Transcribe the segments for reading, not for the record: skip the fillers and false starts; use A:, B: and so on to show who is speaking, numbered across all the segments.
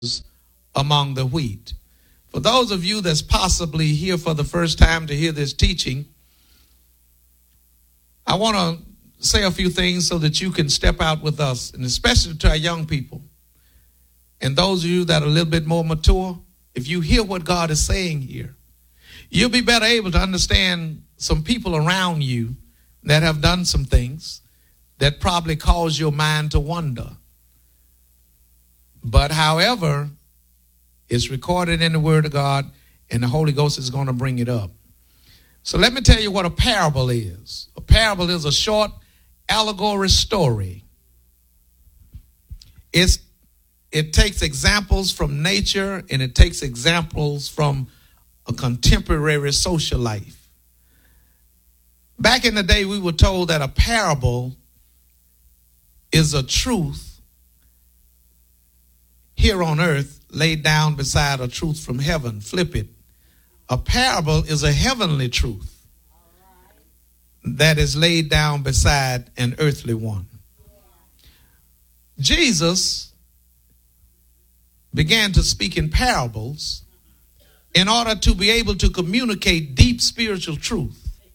A: among the wheat. For those of you that's possibly here for the first time to hear this teaching, I want to say a few things so that you can step out with us, and especially to our young people. And those of you that are a little bit more mature, if you hear what God is saying here, you'll be better able to understand some people around you that have done some things that probably cause your mind to wonder. But however, it's recorded in the Word of God, and the Holy Ghost is going to bring it up. So let me tell you what a parable is. A parable is a short allegory story. It takes examples from nature, and it takes examples from a contemporary social life. Back in the day, we were told that a parable is a truth here on earth laid down beside a truth from heaven. Flip it. A parable is a heavenly truth that is laid down beside an earthly one. Jesus began to speak in parables in order to be able to communicate deep spiritual truth.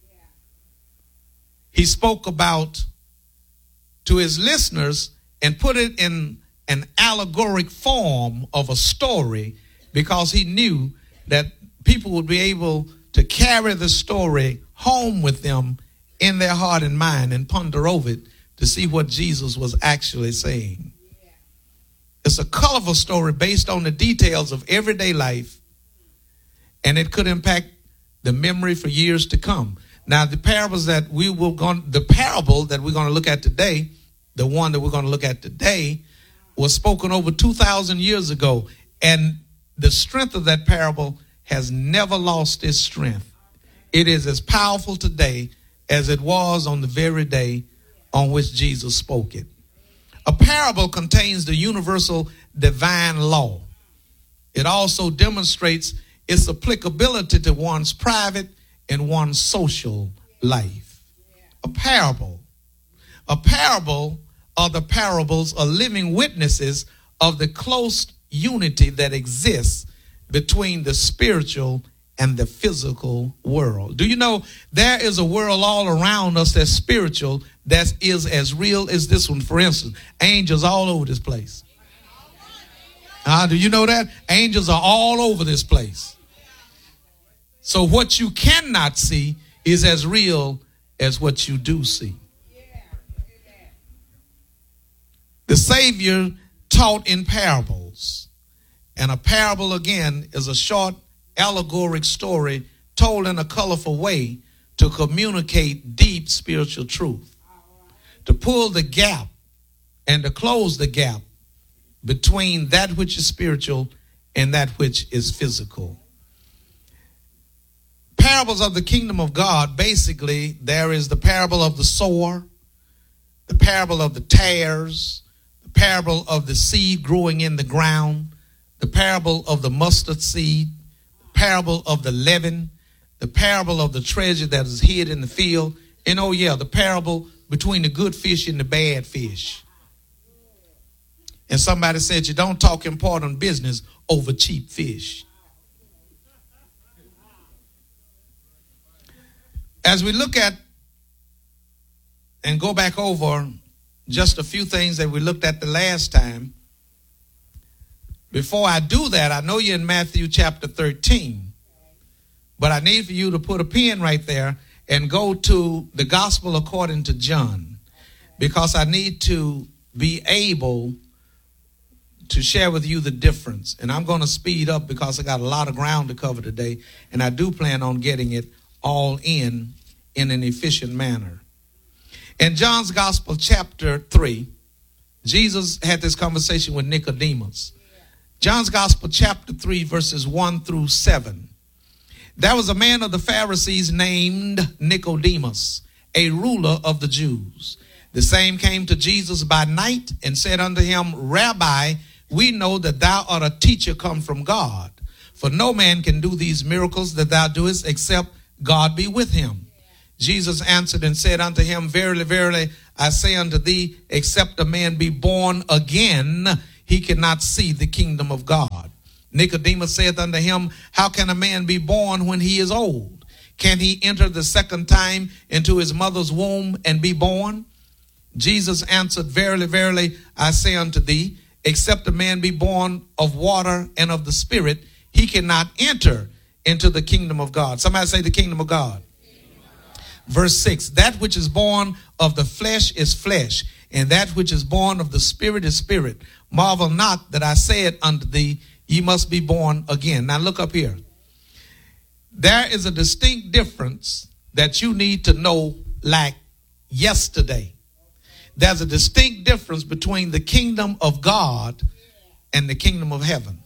A: He spoke about to his listeners and put it in an allegoric form of a story, because he knew that people would be able to carry the story home with them in their heart and mind and ponder over it to see what Jesus was actually saying. It's a colorful story based on the details of everyday life, and it could impact the memory for years to come. Now, the parable that we're going to look at today, the one that we're going to look at today, was spoken over 2,000 years ago, and the strength of that parable has never lost its strength. It is as powerful today as it was on the very day on which Jesus spoke it. A parable contains the universal divine law. It also demonstrates its applicability to one's private and one's social life. A parable are the parables are living witnesses of the close unity that exists between the spiritual and the physical world. Do you know there is a world all around us that's spiritual, that is as real as this one? For instance, angels all over this place. Do you know that? Angels are all over this place. So what you cannot see is as real as what you do see. The Savior taught in parables. And a parable, again, is a short allegoric story told in a colorful way to communicate deep spiritual truth, to pull the gap and to close the gap between that which is spiritual and that which is physical. Parables of the kingdom of God, basically, there is the parable of the sower, the parable of the tares, the parable of the seed growing in the ground, the parable of the mustard seed, the parable of the leaven, the parable of the treasure that is hid in the field, and the parable between the good fish and the bad fish. And somebody said, you don't talk important business over cheap fish. As we look at and go back over just a few things that we looked at the last time, before I do that, I know you're in Matthew chapter 13, but I need for you to put a pin right there and go to the gospel according to John, because I need to be able to share with you the difference. And I'm going to speed up because I got a lot of ground to cover today, and I do plan on getting it all in an efficient manner. In John's Gospel, chapter 3, Jesus had this conversation with Nicodemus. John's Gospel, chapter 3, verses 1 through 7. There was a man of the Pharisees named Nicodemus, a ruler of the Jews. The same came to Jesus by night and said unto him, Rabbi, we know that thou art a teacher come from God. For no man can do these miracles that thou doest except God be with him. Jesus answered and said unto him, Verily, verily, I say unto thee, except a man be born again, he cannot see the kingdom of God. Nicodemus saith unto him, how can a man be born when he is old? Can he enter the second time into his mother's womb and be born? Jesus answered, verily, verily, I say unto thee, except a man be born of water and of the Spirit, he cannot enter into the kingdom of God. Somebody say the kingdom of God. Verse 6, that which is born of the flesh is flesh, and that which is born of the Spirit is spirit. Marvel not that I said unto thee, ye must be born again. Now look up here. There is a distinct difference that you need to know like yesterday. There's a distinct difference between the kingdom of God and the kingdom of heaven.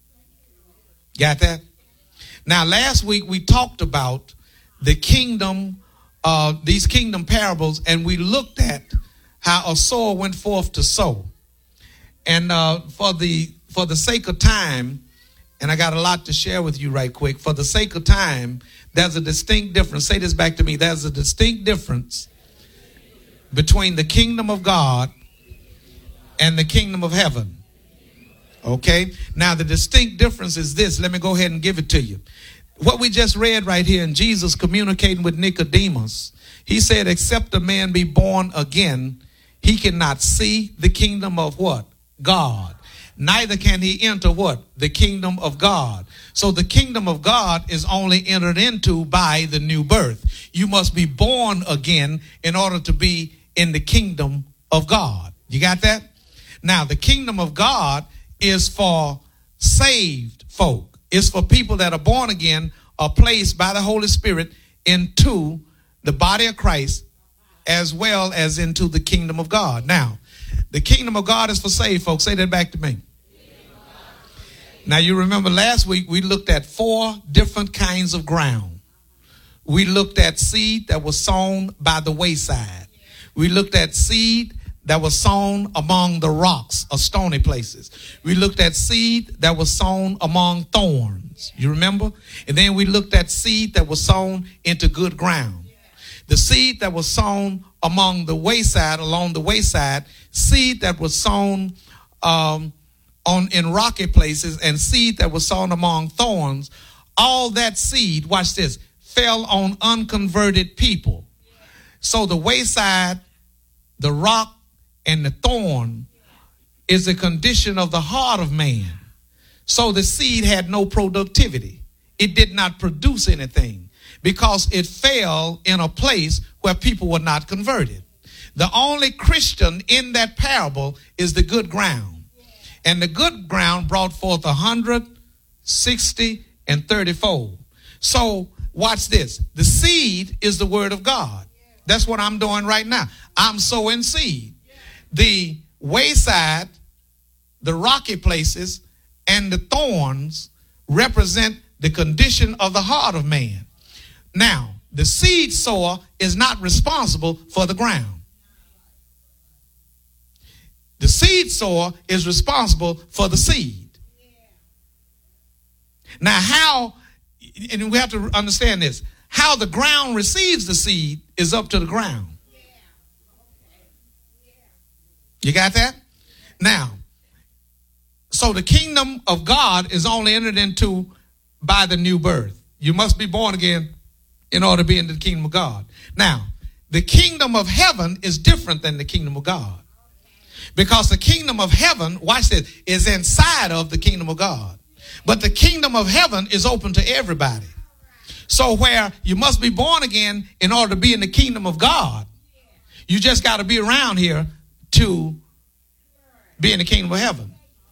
A: Got that? Now, last week we talked about the kingdom, these kingdom parables, and we looked at how a sower went forth to sow. And for the sake of time, and I got a lot to share with you right quick. For the sake of time, there's a distinct difference. Say this back to me. There's a distinct difference between the kingdom of God and the kingdom of heaven. Okay? Now, the distinct difference is this. Let me go ahead and give it to you. What we just read right here in Jesus communicating with Nicodemus, he said, except a man be born again, he cannot see the kingdom of what? God. Neither can he enter what? The kingdom of God. So the kingdom of God is only entered into by the new birth. You must be born again in order to be in the kingdom of God. You got that? Now, the kingdom of God is for saved folk. It's for people that are born again, are placed by the Holy Spirit into the body of Christ as well as into the kingdom of God. Now, the kingdom of God is for saved folks. Say that back to me. Now, you remember last week we looked at 4 different kinds of ground. We looked at seed that was sown by the wayside. We looked at seed that was sown among the rocks or stony places. We looked at seed that was sown among thorns. You remember? And then we looked at seed that was sown into good ground. The seed that was sown along the wayside, seed that was sown in rocky places, and seed that was sown among thorns, all that seed, watch this, fell on unconverted people. So the wayside, the rock, and the thorn is a condition of the heart of man. So the seed had no productivity. It did not produce anything because it fell in a place where people were not converted. The only Christian in that parable is the good ground. And the good ground brought forth 100, 60, and 30-fold. So watch this. The seed is the word of God. That's what I'm doing right now. I'm sowing seed. The wayside, the rocky places, and the thorns represent the condition of the heart of man. Now, the seed sower is not responsible for the ground. The seed sower is responsible for the seed. Now, how, and we have to understand this, how the ground receives the seed is up to the ground. You got that? Now, so the kingdom of God is only entered into by the new birth. You must be born again in order to be in the kingdom of God. Now, the kingdom of heaven is different than the kingdom of God. Because the kingdom of heaven, watch this, is inside of the kingdom of God. But the kingdom of heaven is open to everybody. So where you must be born again in order to be in the kingdom of God, you just got to be around here to be in the kingdom of heaven.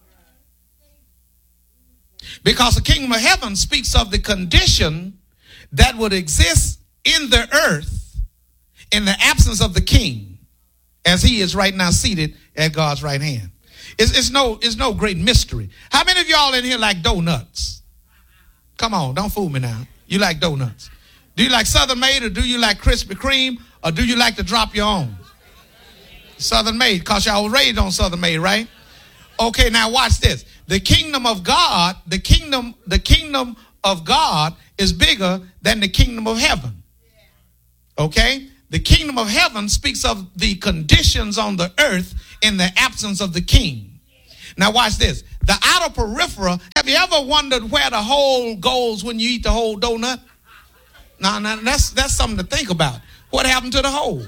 A: Because the kingdom of heaven speaks of the condition that would exist in the earth in the absence of the king, as he is right now seated at God's right hand. It's no great mystery. How many of y'all in here like donuts? Come on, don't fool me now. You like donuts. Do you like Southern Made, or do you like Krispy Kreme, or do you like to drop your own? Southern Made, because y'all was raised on Southern Made, right? Okay, now watch this. The kingdom of God, the kingdom of God is bigger than the kingdom of heaven. Okay? The kingdom of heaven speaks of the conditions on the earth in the absence of the king. Now watch this. The outer peripheral. Have you ever wondered where the hole goes when you eat the whole donut? Now that's something to think about. What happened to the hole?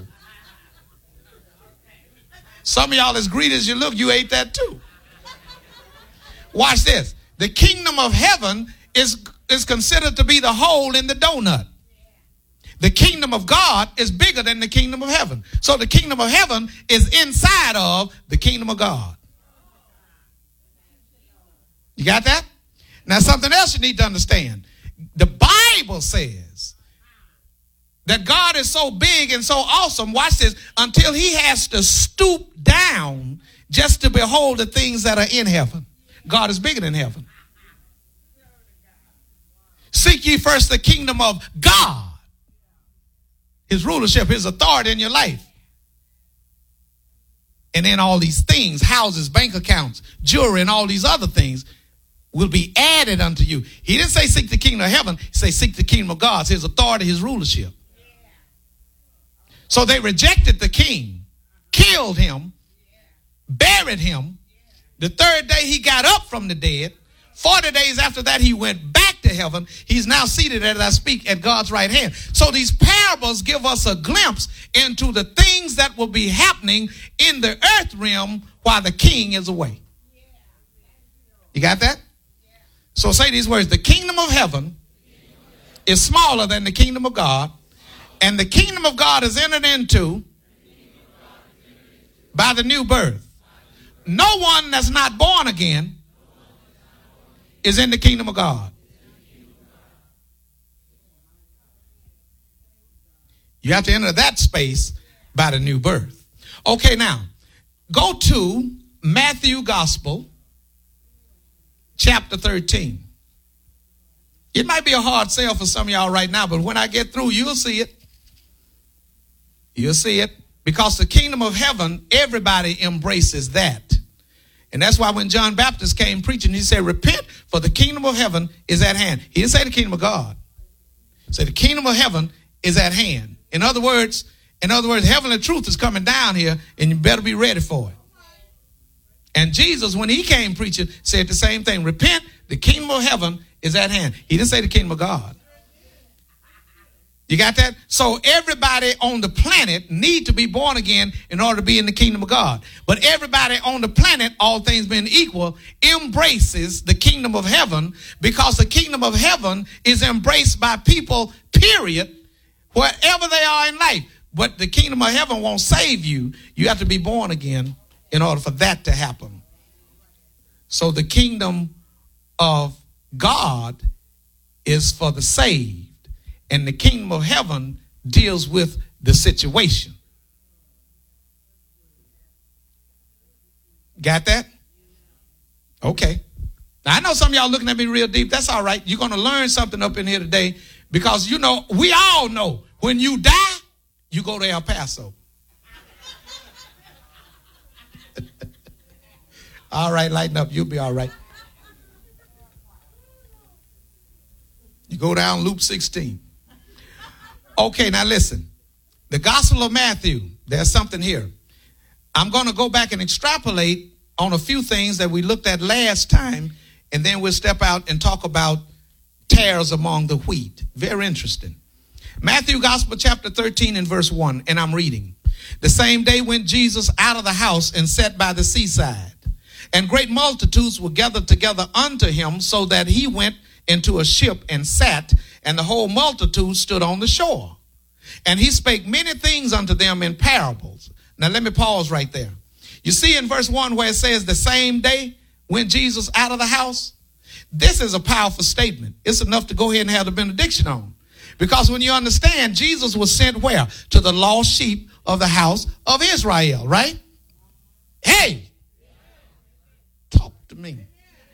A: Some of y'all, as greedy as you look, you ate that too. Watch this. The kingdom of heaven is considered to be the hole in the donut. The kingdom of God is bigger than the kingdom of heaven. So the kingdom of heaven is inside of the kingdom of God. You got that? Now something else you need to understand. The Bible says that God is so big and so awesome, watch this, until he has to stoop down just to behold the things that are in heaven. God is bigger than heaven. Seek ye first the kingdom of God, his rulership, his authority in your life. And then all these things, houses, bank accounts, jewelry, and all these other things will be added unto you. He didn't say seek the kingdom of heaven. He said seek the kingdom of God, his authority, his rulership. So they rejected the king, killed him, buried him. The third day he got up from the dead. 40 days after that, he went back to heaven. He's now seated, as I speak, at God's right hand. So these parables give us a glimpse into the things that will be happening in the earth realm while the king is away. You got that? So say these words. The kingdom of heaven is smaller than the kingdom of God, and the kingdom of God is entered into by the new birth. No one that's not born again is in the kingdom of God. You have to enter that space by the new birth. Okay, now, go to Matthew Gospel, chapter 13. It might be a hard sell for some of y'all right now, but when I get through, you'll see it. You'll see it. Because the kingdom of heaven, everybody embraces that. And that's why when John Baptist came preaching, he said, repent, for the kingdom of heaven is at hand. He didn't say the kingdom of God. He said the kingdom of heaven is at hand. In other words, heavenly truth is coming down here, and you better be ready for it. And Jesus, when he came preaching, said the same thing. Repent, the kingdom of heaven is at hand. He didn't say the kingdom of God. You got that? So everybody on the planet need to be born again in order to be in the kingdom of God. But everybody on the planet, all things being equal, embraces the kingdom of heaven, because the kingdom of heaven is embraced by people, period, wherever they are in life. But the kingdom of heaven won't save you. You have to be born again in order for that to happen. So the kingdom of God is for the saved, and the kingdom of heaven deals with the situation. Got that? Okay. Now, I know some of y'all looking at me real deep. That's all right. You're going to learn something up in here today, because, you know, we all know when you die, you go to El Paso. All right, lighten up. You'll be all right. You go down Luke 16. Okay, now listen. The Gospel of Matthew, there's something here. I'm going to go back and extrapolate on a few things that we looked at last time, and then we'll step out and talk about tares among the wheat. Very interesting. Matthew Gospel chapter 13 and verse 1, and I'm reading. The same day went Jesus out of the house and sat by the seaside, and great multitudes were gathered together unto him, so that he went into a ship and sat, and the whole multitude stood on the shore. And he spake many things unto them in parables. Now let me pause right there. You see in verse 1 where it says the same day went Jesus out of the house? This is a powerful statement. It's enough to go ahead and have the benediction on. Because when you understand, Jesus was sent where? To the lost sheep of the house of Israel, right? Hey, talk to me.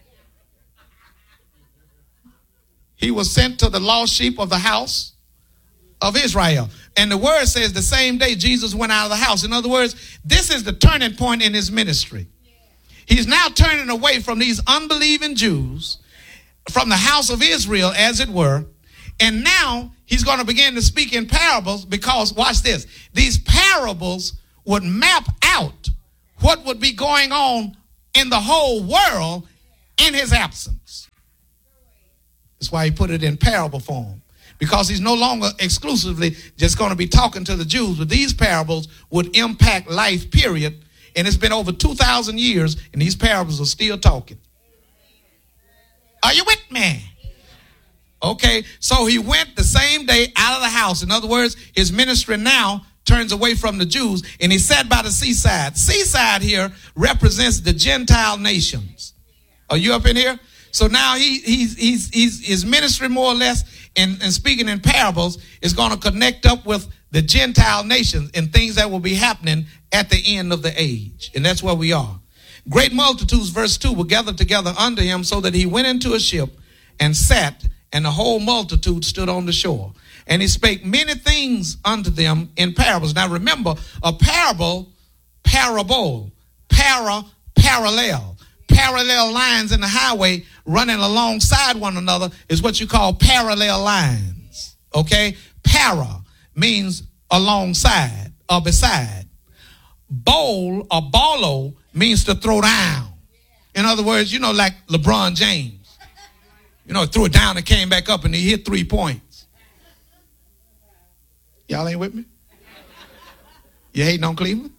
A: He was sent to the lost sheep of the house of Israel. And the word says the same day Jesus went out of the house. In other words, this is the turning point in his ministry. He's now turning away from these unbelieving Jews, from the house of Israel, as it were. And now he's going to begin to speak in parables, because, watch this, these parables would map out what would be going on in the whole world in his absence. That's why he put it in parable form, because he's no longer exclusively just going to be talking to the Jews, but these parables would impact life, period. And it's been over 2,000 years, and these parables are still talking. Are you with me? Okay, so he went the same day out of the house. In other words, his ministry now turns away from the Jews, and he sat by the seaside. Seaside here represents the Gentile nations. Are you up in here? So now his ministry, more or less, and speaking in parables, is going to connect up with the Gentile nations and things that will be happening at the end of the age. And that's where we are. Great multitudes, verse 2, were gathered together unto him, so that he went into a ship and sat, and the whole multitude stood on the shore. And he spake many things unto them in parables. Now remember, a parable, parallel. Parallel lines in the highway running alongside one another is what you call parallel lines. Okay? Para means alongside or beside. Bowl or bolo means to throw down. In other words, you know, like LeBron James. You know, threw it down and came back up and he hit 3 points. Y'all ain't with me? You hating on Cleveland?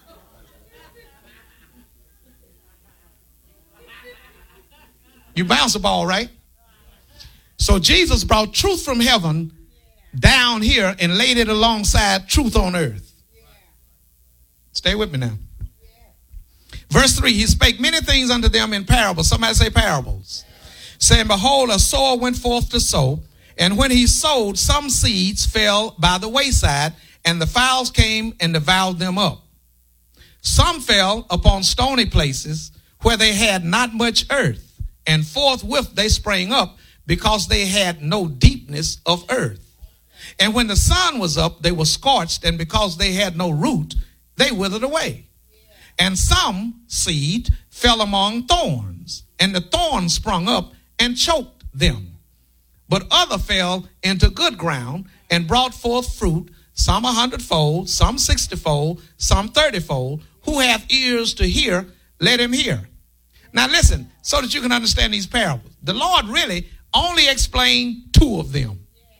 A: You bounce a ball, right? So Jesus brought truth from heaven down here and laid it alongside truth on earth. Stay with me now. Verse 3, he spake many things unto them in parables. Somebody say parables. Saying, behold, a sower went forth to sow. And when he sowed, some seeds fell by the wayside, and the fowls came and devoured them up. Some fell upon stony places where they had not much earth, and forthwith they sprang up, because they had no deepness of earth. And when the sun was up, they were scorched, and because they had no root, they withered away. And some seed fell among thorns, and the thorns sprung up and choked them. But other fell into good ground and brought forth fruit, some 100-fold, some 60-fold, some 30-fold. Who hath ears to hear, let him hear. Now listen, so that you can understand these parables. The Lord really only explained 2 of them.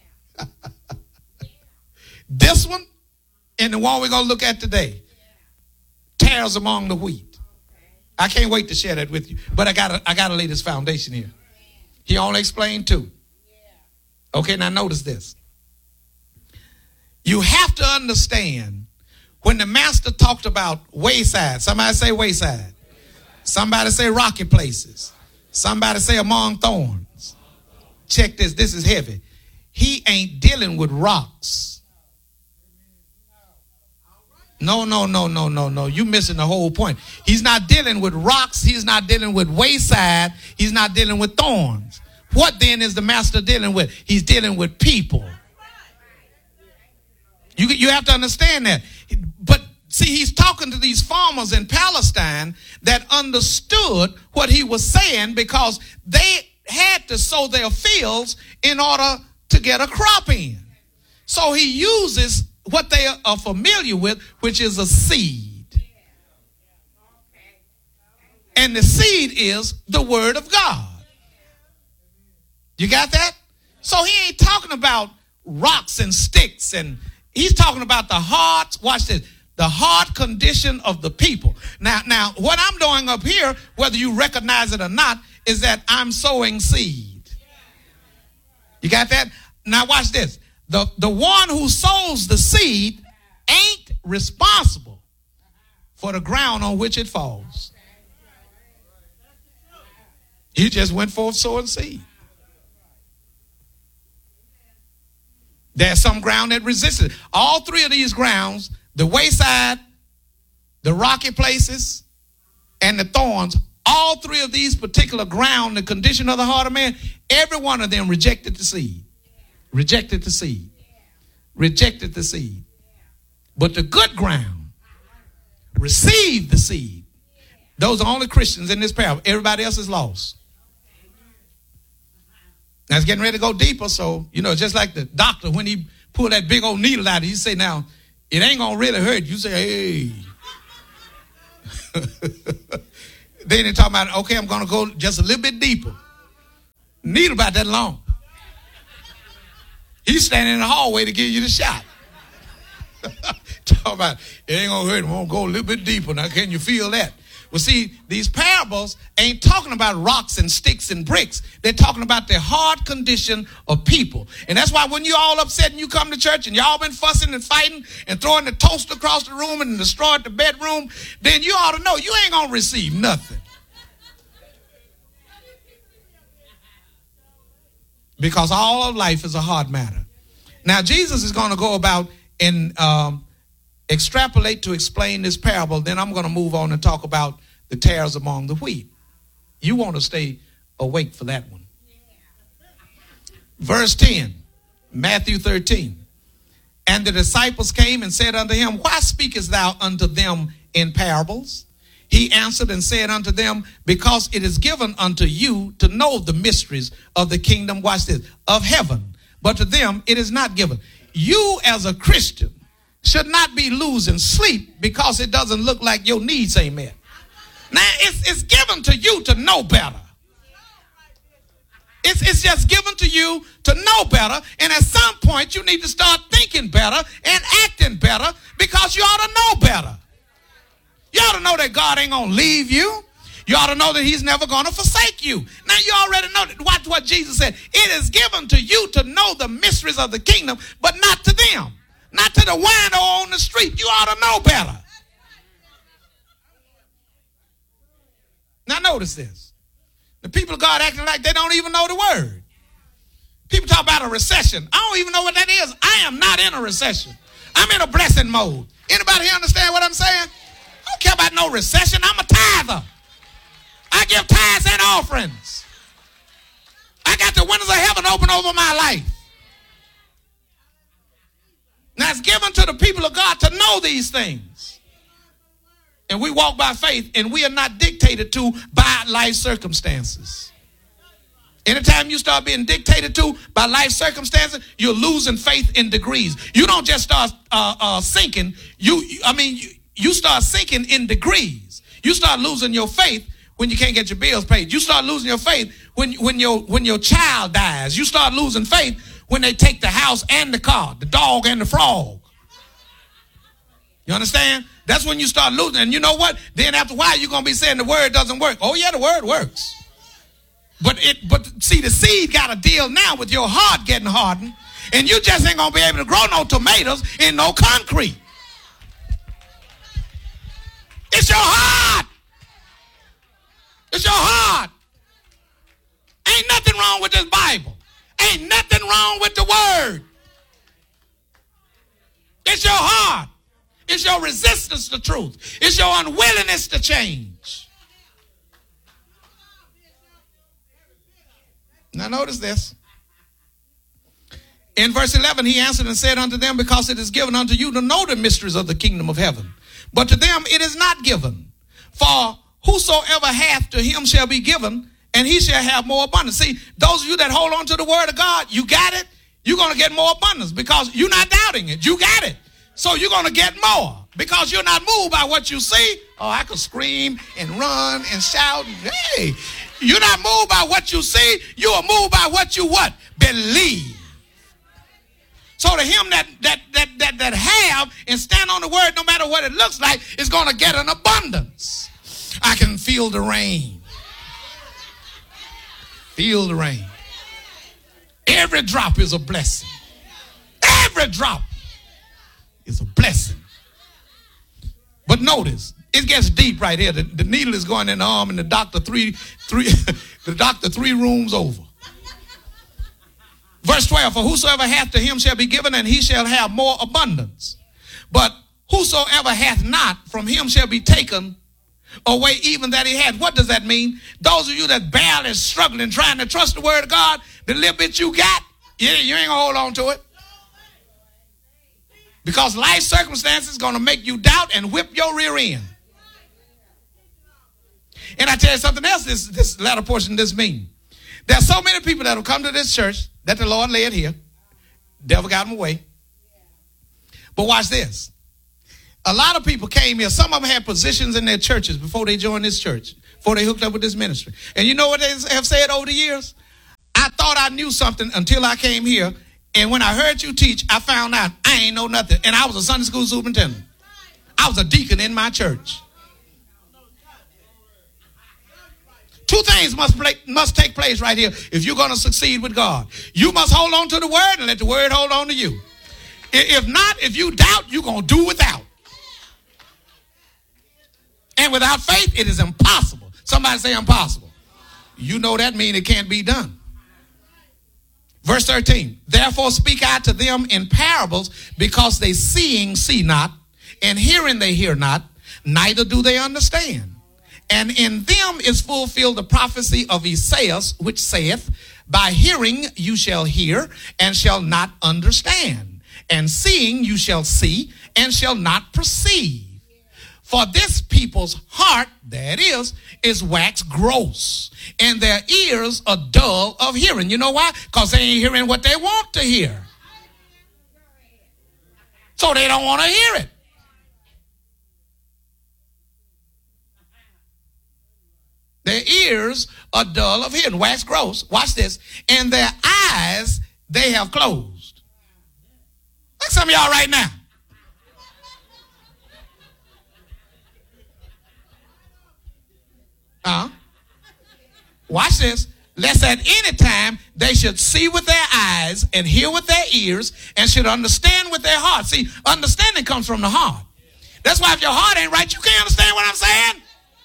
A: This one and the one we're going to look at today. Tares among the wheat. I can't wait to share that with you, but I gotta lay this foundation here. He only explained 2. Okay, now notice this. You have to understand, when the master talked about wayside, somebody say wayside. Somebody say rocky places. Somebody say among thorns. Check this. This is heavy. He ain't dealing with rocks. No. You're missing the whole point. He's not dealing with rocks. He's not dealing with wayside. He's not dealing with thorns. What then is the master dealing with? He's dealing with people. You have to understand that. But see, he's talking to these farmers in Palestine that understood what he was saying, because they had to sow their fields in order to get a crop in. So he uses what they are familiar with, which is a seed. And the seed is the word of God. You got that? So he ain't talking about rocks and sticks, and he's talking about the heart, watch this, the heart condition of the people. Now, what I'm doing up here, whether you recognize it or not, is that I'm sowing seed. You got that? Now watch this. The one who sows the seed ain't responsible for the ground on which it falls. He just went forth sowing seed. There's some ground that resisted. All 3 of these grounds, the wayside, the rocky places, and the thorns, all 3 of these particular ground, the condition of the heart of man, every one of them rejected the seed. Rejected the seed. Rejected the seed. But the good ground received the seed. Those are only Christians in this parable. Everybody else is lost. Now it's getting ready to go deeper, so, just like the doctor, when he pulled that big old needle out, he say, now, it ain't going to really hurt. You say, hey. Then they're talking about, okay, I'm going to go just a little bit deeper. Need about that long. He's standing in the hallway to give you the shot. Talk about, it ain't going to hurt him. I'm going to go a little bit deeper. Now, can you feel that? Well, see, these parables ain't talking about rocks and sticks and bricks. They're talking about the hard condition of people. And that's why when you all upset and you come to church and y'all been fussing and fighting and throwing the toast across the room and destroyed the bedroom, then you ought to know you ain't going to receive nothing. Because all of life is a hard matter. Now, Jesus is going to go about and extrapolate to explain this parable. Then I'm going to move on and talk about the tares among the wheat. You want to stay awake for that one. Verse 10, Matthew 13. And the disciples came and said unto him, why speakest thou unto them in parables? He answered and said unto them, because it is given unto you to know the mysteries of the kingdom, watch this, of heaven. But to them it is not given. You as a Christian should not be losing sleep because it doesn't look like your needs ain't met. Now, it's given to you to know better. It's just given to you to know better. And at some point, you need to start thinking better and acting better because you ought to know better. You ought to know that God ain't going to leave you. You ought to know that he's never going to forsake you. Now, you already know that. Watch what Jesus said. It is given to you to know the mysteries of the kingdom, but not to them. Not to the wino on the street. You ought to know better. Now notice this. The people of God acting like they don't even know the word. People talk about a recession. I don't even know what that is. I am not in a recession. I'm in a blessing mode. Anybody here understand what I'm saying? I don't care about no recession. I'm a tither. I give tithes and offerings. I got the windows of heaven open over my life. Now it's given to the people of God to know these things. And we walk by faith, and we are not dictated to by life circumstances. Anytime you start being dictated to by life circumstances, you're losing faith in degrees. You don't just start sinking. You start sinking in degrees. You start losing your faith when you can't get your bills paid. You start losing your faith when your child dies. You start losing faith when they take the house and the car, the dog and the frog. You understand? That's when you start losing. And you know what? Then after a while, you're going to be saying the word doesn't work. Oh, yeah, the word works. But see, the seed got to deal now with your heart getting hardened. And you just ain't going to be able to grow no tomatoes in no concrete. It's your heart. It's your heart. Ain't nothing wrong with this Bible. Ain't nothing wrong with the word. It's your heart. It's your resistance to truth. It's your unwillingness to change. Now notice this. In verse 11, he answered and said unto them, because it is given unto you to know the mysteries of the kingdom of heaven. But to them it is not given. For whosoever hath, to him shall be given, and he shall have more abundance. See, those of you that hold on to the word of God, you got it. You're going to get more abundance because you're not doubting it. You got it. So you're going to get more because you're not moved by what you see. Oh, I could scream and run and shout. Hey, you're not moved by what you see. You are moved by what you what? Believe. So to him that have and stand on the word, no matter what it looks like, is going to get an abundance. I can feel the rain. Feel the rain. Every drop is a blessing. Every drop is a blessing. But notice, it gets deep right here. The needle is going in the arm, and the doctor three rooms over. Verse 12, for whosoever hath, to him shall be given, and he shall have more abundance. But whosoever hath not, from him shall be taken away even that he had. What does that mean? Those of you that barely struggling, trying to trust the word of God, the little bit you got, you ain't going to hold on to it. Because life circumstances going to make you doubt and whip your rear end. And I tell you something else, this latter portion does mean. There's so many people that will come to this church that the Lord led here. Devil got them away. But watch this. A lot of people came here. Some of them had positions in their churches before they joined this church. before they hooked up with this ministry. And you know what they have said over the years? I thought I knew something until I came here. And when I heard you teach, I found out I ain't know nothing. And I was a Sunday school superintendent. I was a deacon in my church. Two things must take place right here if you're going to succeed with God. You must hold on to the word and let the word hold on to you. If not, if you doubt, you're going to do without. And without faith, it is impossible. Somebody say impossible. You know that means it can't be done. Verse 13, therefore speak I to them in parables, because they seeing see not, and hearing they hear not, neither do they understand. And in them is fulfilled the prophecy of Esaias, which saith, by hearing you shall hear, and shall not understand. And seeing you shall see, and shall not perceive. For this people's heart, there it is waxed gross, and their ears are dull of hearing. You know why? Because they ain't hearing what they want to hear. So they don't want to hear it. Their ears are dull of hearing, waxed gross. Watch this. And their eyes they have closed. Like some of y'all right now. Watch this. Lest at any time they should see with their eyes and hear with their ears and should understand with their heart. See, understanding comes from the heart. That's why if your heart ain't right, you can't understand what I'm saying.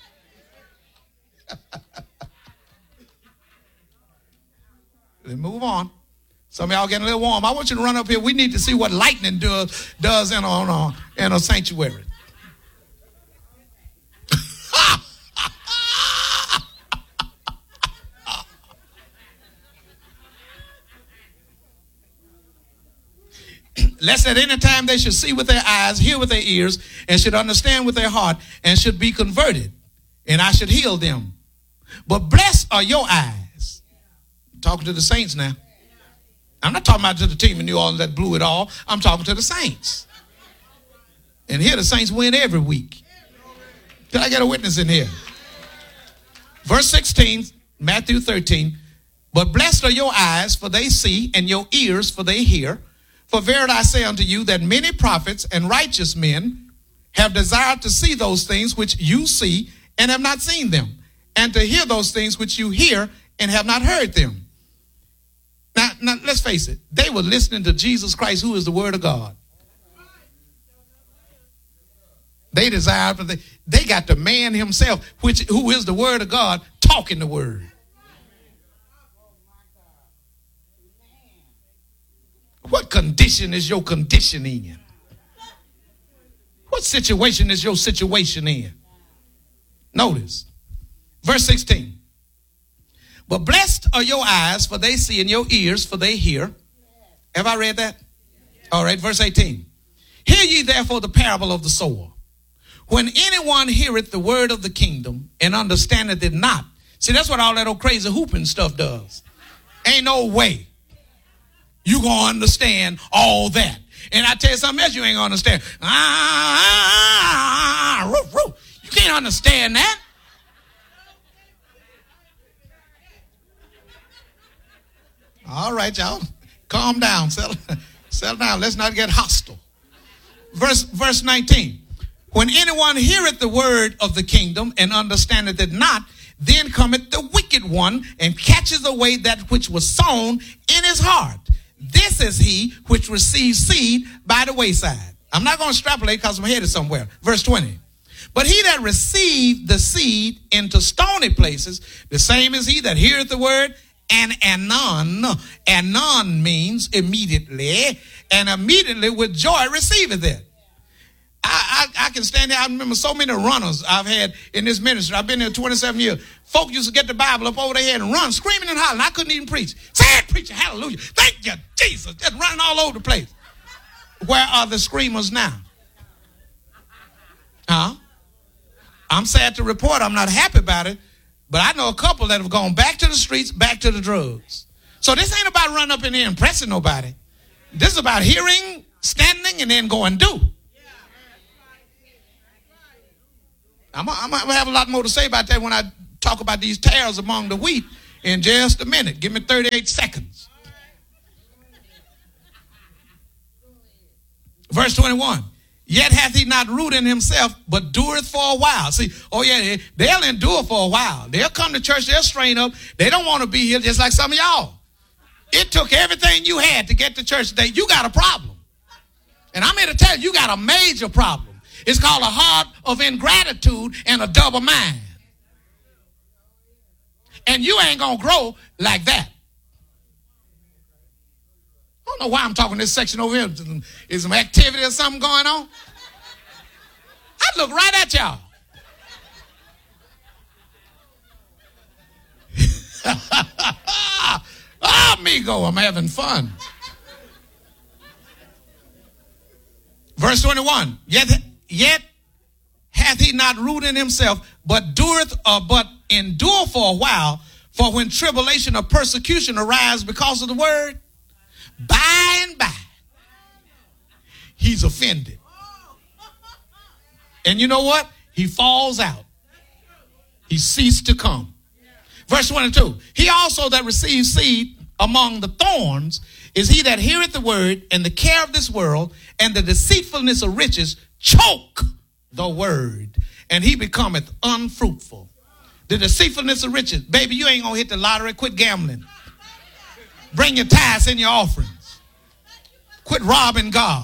A: Let's move on. Some of y'all getting a little warm. I want you to run up here. We need to see what lightning does in a sanctuary. Lest at any time they should see with their eyes, hear with their ears, and should understand with their heart, and should be converted, and I should heal them. But blessed are your eyes. I'm talking to the saints now. I'm not talking about to the team in New Orleans that blew it all. I'm talking to the saints. And here the saints win every week. Can I get a witness in here? Verse 16, Matthew 13. But blessed are your eyes, for they see, and your ears, for they hear. For verily I say unto you that many prophets and righteous men have desired to see those things which you see and have not seen them, and to hear those things which you hear and have not heard them. Now let's face it. They were listening to Jesus Christ, who is the Word of God. They desired, they got the man himself, who is the Word of God, talking the Word. What condition is your condition in? What situation is your situation in? Notice. Verse 16. But blessed are your eyes, for they see, and your ears, for they hear. Have I read that? All right, verse 18. Hear ye therefore the parable of the sower. When anyone heareth the word of the kingdom and understandeth it not. See, that's what all that old crazy hooping stuff does. Ain't no way you gonna understand all that. And I tell you something else you ain't gonna understand. You can't understand that. All right, y'all. Calm down. Settle down. Let's not get hostile. Verse 19. When anyone heareth the word of the kingdom and understandeth it not, then cometh the wicked one and catches away that which was sown in his heart. This is he which receives seed by the wayside. I'm not going to extrapolate because I'm headed somewhere. Verse 20. But he that received the seed into stony places, the same is he that heareth the word, and anon means immediately, and immediately with joy receiveth it. I can stand there. I remember so many runners I've had in this ministry. I've been here 27 years. Folk used to get the Bible up over their head and run, screaming and hollering. I couldn't even preach. Say it, preacher, hallelujah. Thank you, Jesus. Just running all over the place. Where are the screamers now? I'm sad to report I'm not happy about it, but I know a couple that have gone back to the streets, back to the drugs. So this ain't about running up in there impressing nobody. This is about hearing, standing, and then going do. I'm going to have a lot more to say about that when I talk about these tares among the wheat in just a minute. Give me 38 seconds. Verse 21. Yet hath he not root in himself, but dureth for a while. See, oh yeah, they'll endure for a while. They'll come to church, they'll strain up. They don't want to be here just like some of y'all. It took everything you had to get to church today. You got a problem. And I'm here to tell you, you got a major problem. It's called a heart of ingratitude and a double mind. And you ain't going to grow like that. I don't know why I'm talking this section over here. Is some activity or something going on? I look right at y'all. Amigo, I'm having fun. Verse 21. Yet hath he not root in himself, but endure for a while. For when tribulation or persecution arise because of the word, by and by, he's offended. And you know what? He falls out. He ceased to come. Verse 22. He also that receives seed among the thorns is he that heareth the word, and the care of this world and the deceitfulness of riches choke the word, and he becometh unfruitful. The deceitfulness of riches. Baby, you ain't going to hit the lottery. Quit gambling. Bring your tithes and your offerings. Quit robbing God.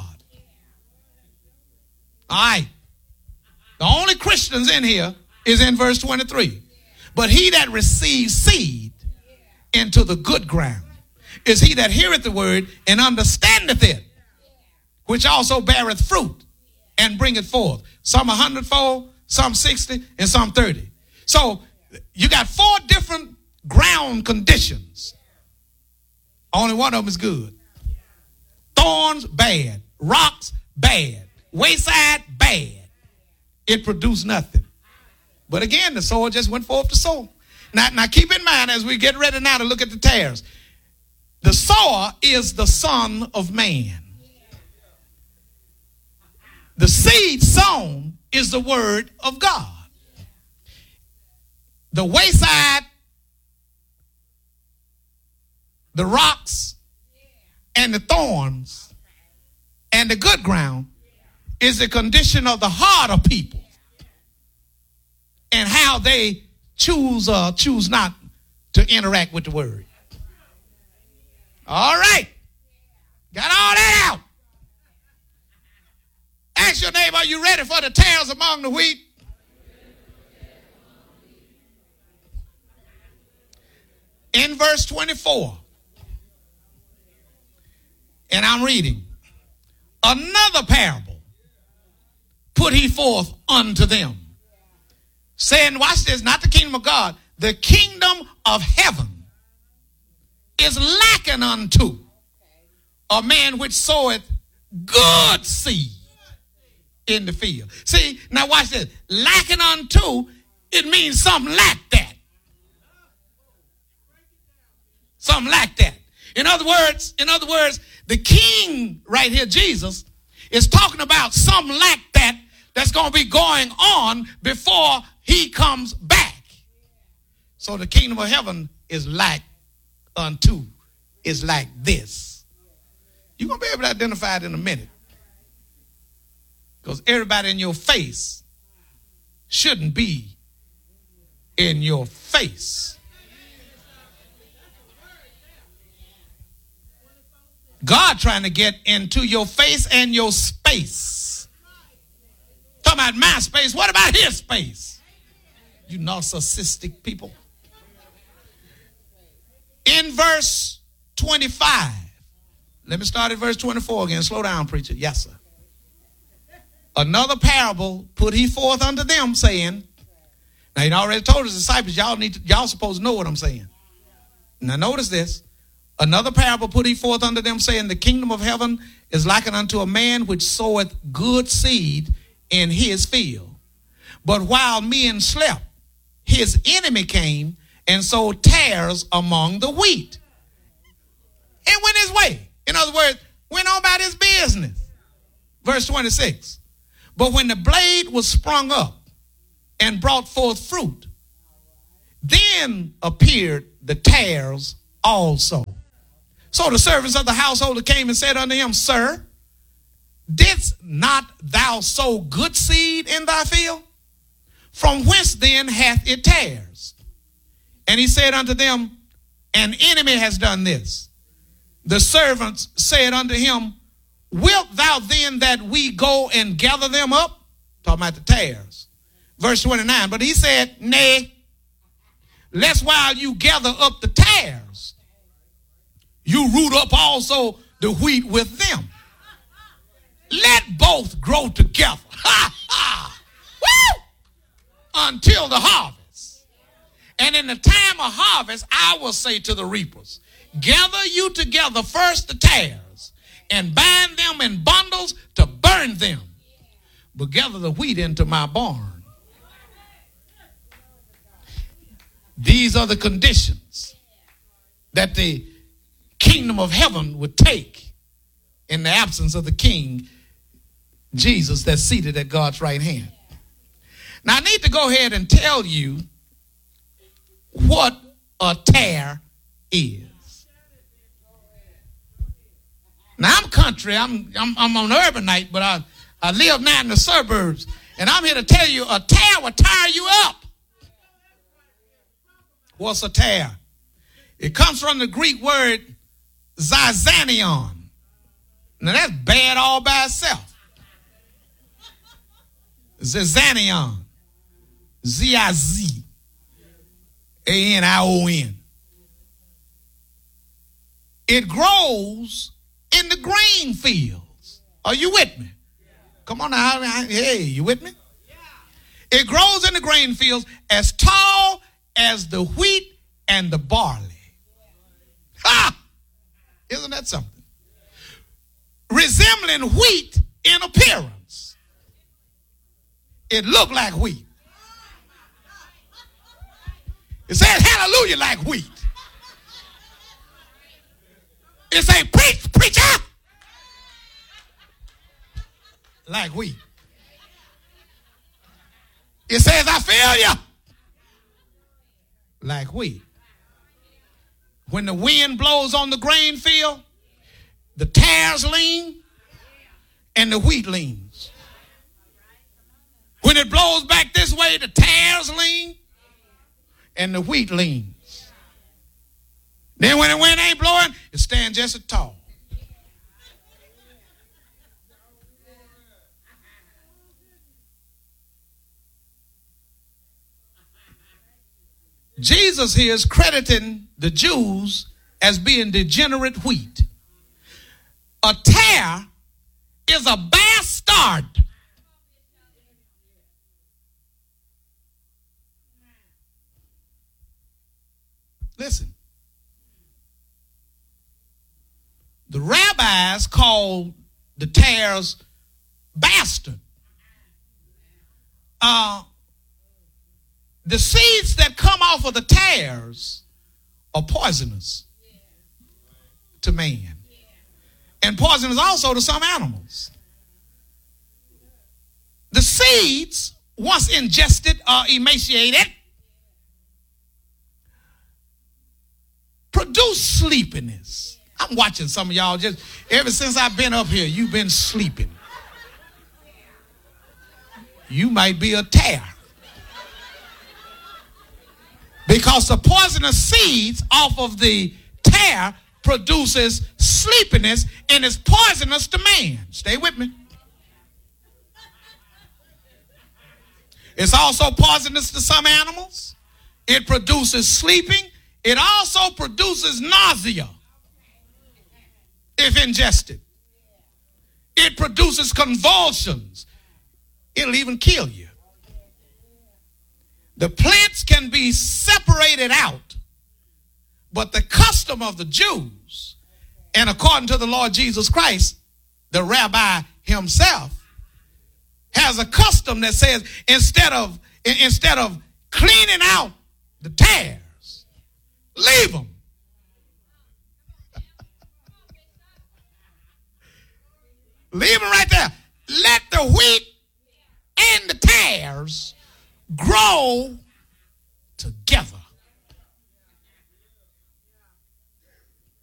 A: All right. The only Christians in here is in verse 23. But he that receives seed into the good ground is he that heareth the word and understandeth it, which also beareth fruit and bringeth forth. Some 100-fold, some 60, and some 30. So you got 4 different ground conditions. Only one of them is good. Thorns, bad. Rocks, bad. Wayside, bad. It produced nothing. But again, the sower just went forth to sow. Now keep in mind, as we get ready now to look at the tares, the sower is the Son of Man. The seed sown is the word of God. The wayside, the rocks, and the thorns, and the good ground is the condition of the heart of people and how they choose or choose not to interact with the word. All right. Got all that out. Ask your neighbor, are you ready for the tares among the wheat? In verse 24, and I'm reading, another parable put he forth unto them, saying, watch this, not the kingdom of God, the kingdom of heaven is likened unto a man which soweth good seed in the field. See, now watch this. Likened unto, it means something like that. Something like that. In other words, the king right here, Jesus, is talking about something like that that's going to be going on before he comes back. So the kingdom of heaven is like unto, is like this. You're going to be able to identify it in a minute. Because everybody in your face shouldn't be in your face. God trying to get into your face and your space. Talking about my space. What about his space? You narcissistic people. In verse 25. Let me start at verse 24 again. Slow down, preacher. Yes, sir. Another parable put he forth unto them, saying, now he already told his disciples, y'all supposed to know what I'm saying. Now notice this. Another parable put he forth unto them, saying, the kingdom of heaven is likened unto a man which soweth good seed in his field. But while men slept, his enemy came and sowed tares among the wheat, and went his way. In other words, went on about his business. Verse 26. But when the blade was sprung up and brought forth fruit, Then appeared the tares also. So the servants of the household came and said unto him, Sir, didst not thou sow good seed in thy field? From whence then hath it tares? And he said unto them, An enemy has done this. The servants said unto him, Wilt thou then that we go and gather them up? Talking about the tares. Verse 29, but he said, Nay, lest while you gather up the tares, you root up also the wheat with them. Let both grow together. Ha ha! Woo! Until the harvest. And in the time of harvest, I will say to the reapers, gather you together first the tares, and bind them in bundles to burn them, but gather the wheat into my barn. These are the conditions that the kingdom of heaven would take in the absence of the king, Jesus, that's seated at God's right hand. Now, I need to go ahead and tell you what a tare is. Now, I'm country. I'm an urbanite, but I live now in the suburbs. And I'm here to tell you a tare will tire you up. What's a tare? It comes from the Greek word zizanion. Now, that's bad all by itself. Zizanion. Z-I-Z-A-N-I-O-N. It grows in the grain fields. Are you with me? Come on now. Hey, you with me? It grows in the grain fields as tall as the wheat and the barley. Ha! Isn't that something? Resembling wheat in appearance. It looked like wheat. It says hallelujah like wheat. It says preach up like wheat. It says I feel you like wheat. When the wind blows on the grain field, the tares lean and the wheat leans. When it blows back this way, the tares lean and the wheat leans. Then when the wind ain't blowing, it stands just as tall. Jesus here is crediting the Jews as being degenerate wheat. A tare is a bastard. Listen. The rabbis called the tares bastard. The seeds that come off of the tares are poisonous to man. And poisonous also to some animals. The seeds, once ingested or emaciated, produce sleepiness. I'm watching some of y'all just ever since I've been up here, you've been sleeping. You might be a tare. Because the poisonous seeds off of the tare produces sleepiness and is poisonous to man. Stay with me. It's also poisonous to some animals. It produces sleeping. It also produces nausea if ingested. It produces convulsions. It'll even kill you. The plants can be separated out, but the custom of the Jews, and according to the Lord Jesus Christ, the rabbi himself, has a custom that says instead of cleaning out the tares, leave them. Leave them right there. Let the wheat and the tares grow